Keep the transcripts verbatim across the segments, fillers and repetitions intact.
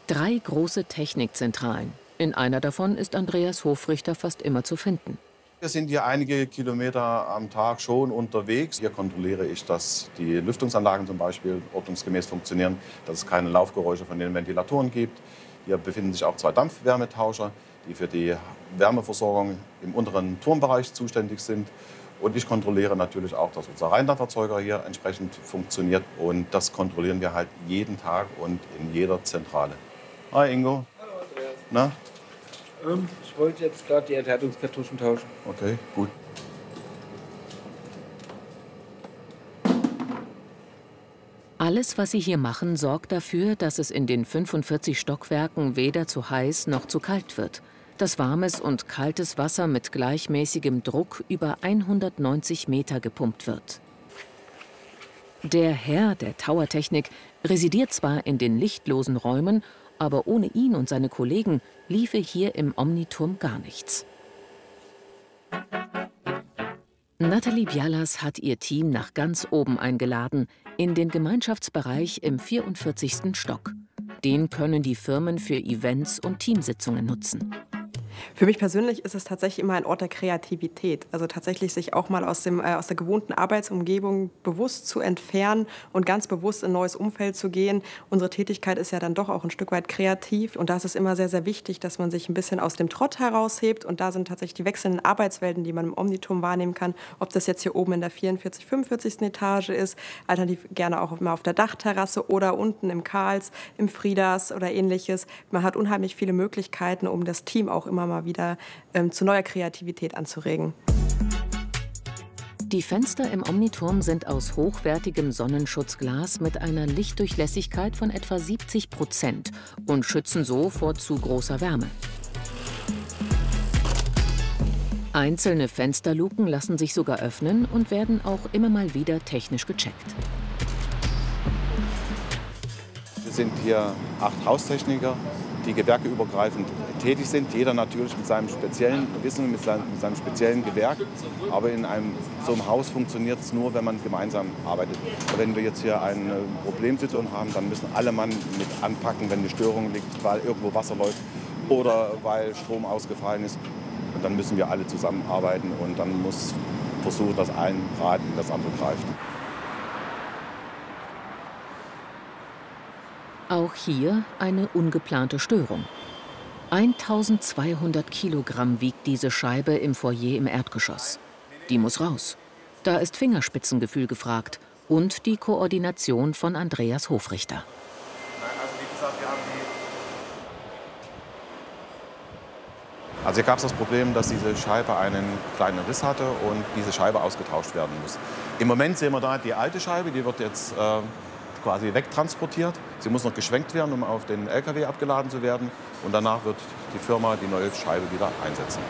Drei große Technikzentralen. In einer davon ist Andreas Hofrichter fast immer zu finden. Wir sind hier einige Kilometer am Tag schon unterwegs. Hier kontrolliere ich, dass die Lüftungsanlagen zum Beispiel ordnungsgemäß funktionieren, dass es keine Laufgeräusche von den Ventilatoren gibt. Hier befinden sich auch zwei Dampfwärmetauscher, die für die Wärmeversorgung im unteren Turmbereich zuständig sind. Und ich kontrolliere natürlich auch, dass unser Rheindampferzeuger hier entsprechend funktioniert. Und das kontrollieren wir halt jeden Tag und in jeder Zentrale. Hi Ingo. Hallo Andreas. Na? Ähm, ich wollte jetzt gerade die Enthärtungskartuschen tauschen. Okay, gut. Alles, was sie hier machen, sorgt dafür, dass es in den fünfundvierzig Stockwerken weder zu heiß noch zu kalt wird. Dass warmes und kaltes Wasser mit gleichmäßigem Druck über hundertneunzig Meter gepumpt wird. Der Herr der Towertechnik residiert zwar in den lichtlosen Räumen, aber ohne ihn und seine Kollegen liefe hier im Omniturm gar nichts. Nathalie Bialas hat ihr Team nach ganz oben eingeladen, in den Gemeinschaftsbereich im vierundvierzigsten Stock. Den können die Firmen für Events und Teamsitzungen nutzen. Für mich persönlich ist es tatsächlich immer ein Ort der Kreativität. Also tatsächlich sich auch mal aus, dem, äh, aus der gewohnten Arbeitsumgebung bewusst zu entfernen und ganz bewusst in ein neues Umfeld zu gehen. Unsere Tätigkeit ist ja dann doch auch ein Stück weit kreativ. Und da ist es immer sehr, sehr wichtig, dass man sich ein bisschen aus dem Trott heraushebt. Und da sind tatsächlich die wechselnden Arbeitswelten, die man im Omniturm wahrnehmen kann. Ob das jetzt hier oben in der vierundvierzigsten, fünfundvierzigsten Etage ist, alternativ gerne auch mal auf der Dachterrasse oder unten im Karls, im Frieders oder ähnliches. Man hat unheimlich viele Möglichkeiten, um das Team auch immer mal wieder ähm, zu neuer Kreativität anzuregen. Die Fenster im Omniturm sind aus hochwertigem Sonnenschutzglas mit einer Lichtdurchlässigkeit von etwa siebzig Prozent und schützen so vor zu großer Wärme. Einzelne Fensterluken lassen sich sogar öffnen und werden auch immer mal wieder technisch gecheckt. Wir sind hier acht Haustechniker, die gewerkeübergreifend tätig sind. Jeder natürlich mit seinem speziellen Wissen, mit seinem, mit seinem speziellen Gewerk. Aber in einem, so einem Haus funktioniert es nur, wenn man gemeinsam arbeitet. Wenn wir jetzt hier eine Problemsituation haben, dann müssen alle Mann mit anpacken, wenn eine Störung liegt, weil irgendwo Wasser läuft oder weil Strom ausgefallen ist. Und dann müssen wir alle zusammenarbeiten und dann muss versuchen, dass ein Rad in das andere greift. Auch hier eine ungeplante Störung. eintausendzweihundert Kilogramm wiegt diese Scheibe im Foyer im Erdgeschoss. Die muss raus. Da ist Fingerspitzengefühl gefragt und die Koordination von Andreas Hofrichter. Also hier gab es das Problem, dass diese Scheibe einen kleinen Riss hatte und diese Scheibe ausgetauscht werden muss. Im Moment sehen wir da die alte Scheibe, die wird jetzt äh, quasi wegtransportiert. Sie muss noch geschwenkt werden, um auf den L K W abgeladen zu werden. Und danach wird die Firma die neue Scheibe wieder einsetzen.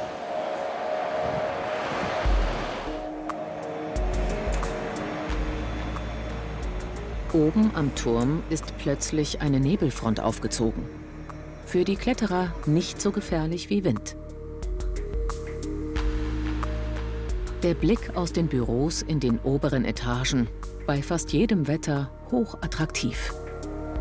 Oben am Turm ist plötzlich eine Nebelfront aufgezogen. Für die Kletterer nicht so gefährlich wie Wind. Der Blick aus den Büros in den oberen Etagen, bei fast jedem Wetter hochattraktiv.